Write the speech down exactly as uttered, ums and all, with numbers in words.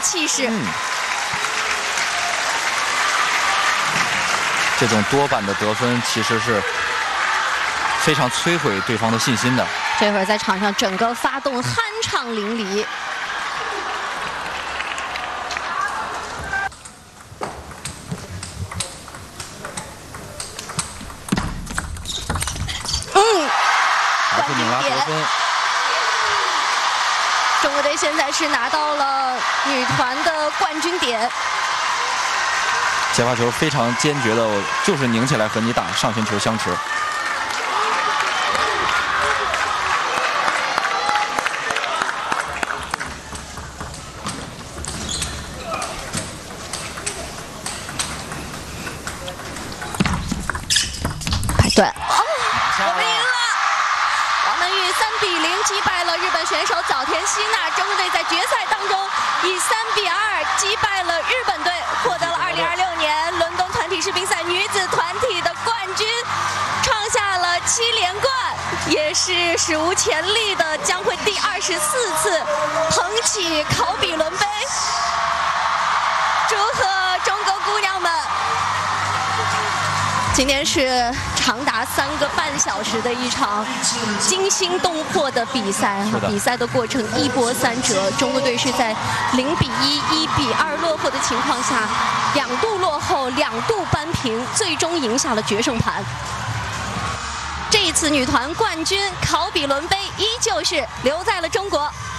气势。 嗯，这种多板的得分其实是非常摧毁对方的信心的。 这会儿在场上整个发动酣畅淋漓。嗯， 还是拧拉得分。 中国队现在是拿到了女团的冠军点。 接发球非常坚决的，我就是拧起来和你打，上旋球相持。 对，哦，我们赢了！王能玉三比零击败了日本选手早田希娜，中国队在决赛当中以三比二击败了日本队，获得了二零二六年伦敦团体世乒赛女子团体的冠军，创下了七连冠，也是史无前例的，将会第二十四次捧起考比伦杯。祝贺中国姑娘们！今天是长达三个半小时的一场惊心动魄的比赛，比赛的过程一波三折，中国队是在零比一、一比二落后的情况下，两度落后，两度扳平，最终赢下了决胜盘。这一次女团冠军考比伦杯依旧是留在了中国。